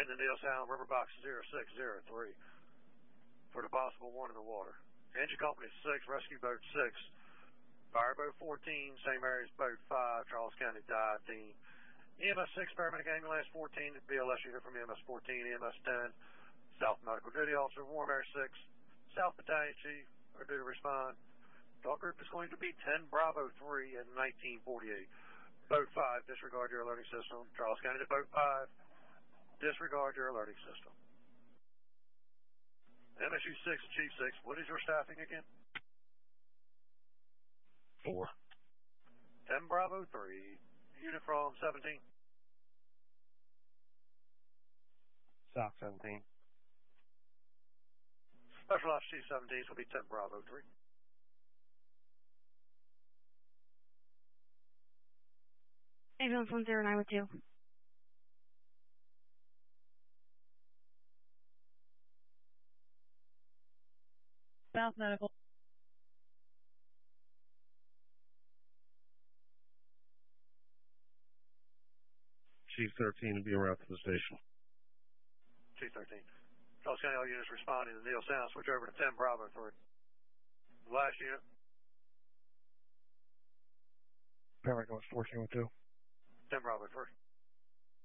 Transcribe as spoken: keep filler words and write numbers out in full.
And the Neil Sound River Box zero six zero three for the possible one in the water. Engine Company six, Rescue Boat six, Fireboat fourteen, same area as Boat five, Charles County dive team. E M S six, Paramedic Ambulance fourteen, B L S unit from E M S fourteen, E M S ten, South Medical Duty Officer, Warm Air six, South Battalion Chief, are due to respond. Dog group is going to be ten Bravo three and nineteen forty-eight. Boat five, disregard your alerting system. Charles County to Boat five, disregard your alerting system. M S U six and Chief six, what is your staffing again? Four. ten Bravo three, unit from seventeen. South seventeen. Special Ops Chief seventeen will be ten Bravo three. Ambulance one zero nine with two. South Medical. Chief thirteen to be en route to the station. Chief thirteen. Charles County all units responding to Neil Sound. Switch over to ten Bravo three. Last unit. Paramedic fourteen with two. ten Bravo three.